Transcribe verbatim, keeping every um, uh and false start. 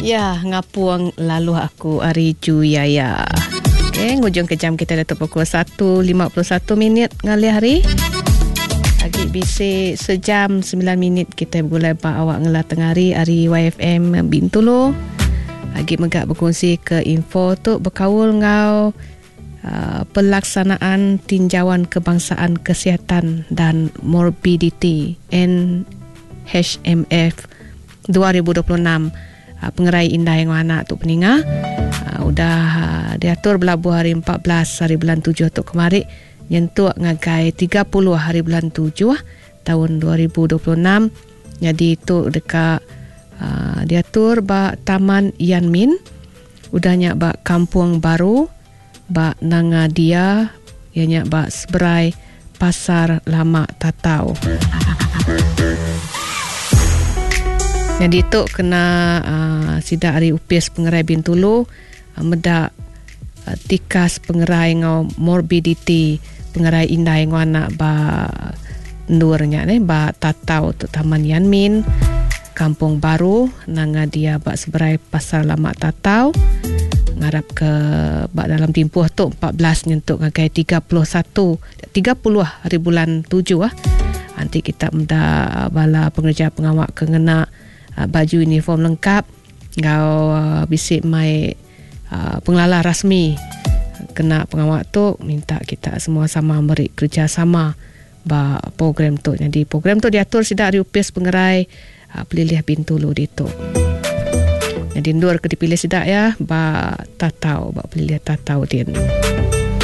Ya, ngapuang lalu aku Ari Juyaya. Okay, ngujung kejam kita dah pukul satu lima puluh satu minit ngalih hari. Lagi bisi sejam sembilan minit kita boleh ba awak ngelah tengah hari Ari Y F M Bintulu. Lagi megak berkongsi ke info tu berkawul ngau uh, pelaksanaan tinjauan kebangsaan kesihatan dan morbidity N H M F dua ribu dua puluh enam. Uh, pengerai indah yang mana tu peninga uh, udah uh, diatur berlabuh hari empat belas hari bulan tujuh tu kemarin nyentuh ngagai tiga puluh hari bulan tujuh tahun dua ribu dua puluh enam. Jadi itu dekat uh, diatur ba Taman Yanmin, udahnya ba Kampung Baru, ba Nangadia, ianya ba Seberai Pasar Lama Tatau. Jadi itu kena uh, sidak hari upis pengerai Bintulu uh, medak uh, tikas pengerai ngau morbidity pengerai indah yang anak ba ndurnya ni ba Tatau tu Taman Yanmin, Kampung Baru, Nangadia ba Seberai Pasar Lama Tatau. Ngarap ke ba dalam tempoh tu empat belas nyentuk ngagai tiga puluh satu tiga puluh hari bulan tujuh ah. Nanti kita mendak bala pengerja pengawak kengena Uh, baju uniform lengkap ngau uh, bisik mai uh, pengelala rasmi kena pengawak tu minta kita semua sama beri kerjasama ba program tu. Jadi program tu diatur sidak hari upis pengerai uh, pelilih Bintulu ditu. Jadi ndur ke dipilih sidak ya ba Tatau ba pelilih Tatau din.